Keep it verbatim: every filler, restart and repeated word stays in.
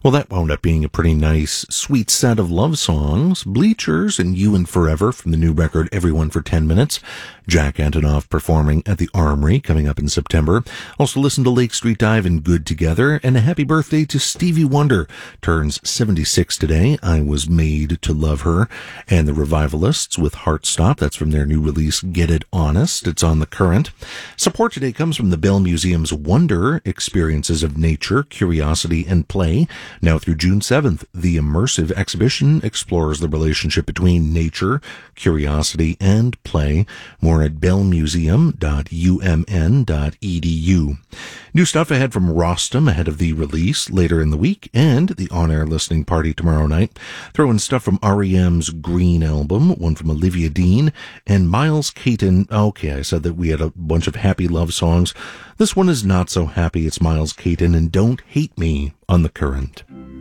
Well, that wound up being a pretty nice, sweet set of love songs. Bleachers and You and Forever from the new record Everyone for ten minutes. Jack Antonoff performing at the Armory coming up in September. Also listen to Lake Street Dive and Good Together. And a happy birthday to Stevie Wonder. Turns seventy-six today. I Was Made to Love Her. And the Revivalists with Heartstop. That's from their new release, Get It Honest. It's on The Current. Support today comes from the Bell Museum's Wonder Experiences of Nature, Curiosity, and Play. Now through June seventh, the immersive exhibition explores the relationship between nature, curiosity, and play. More at bell museum dot u m n dot e d u. New stuff ahead from Rostam ahead of the release later in the week, and the on-air listening party tomorrow night. Throw in stuff from R E M's Green album, one from Olivia Dean, and Miles Caton. Okay, I said that we had a bunch of happy love songs. This one is not so happy. It's Miles Caton and Don't Hate Me on The Current.